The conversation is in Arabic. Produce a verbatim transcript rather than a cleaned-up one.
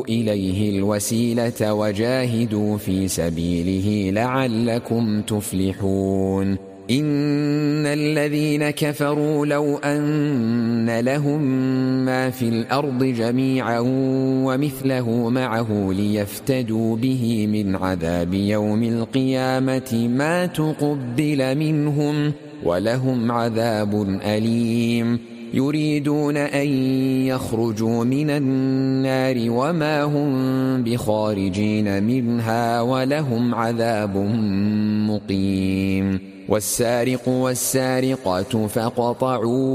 وابتغوا إليه الوسيلة وجاهدوا في سبيله لعلكم تفلحون إن الذين كفروا لو أن لهم ما في الأرض جميعا ومثله معه ليفتدوا به من عذاب يوم القيامة ما تقبل منهم ولهم عذاب أليم يريدون أن يخرجوا من النار وما هم بخارجين منها ولهم عذاب مقيم والسارق والسارقة فاقطعوا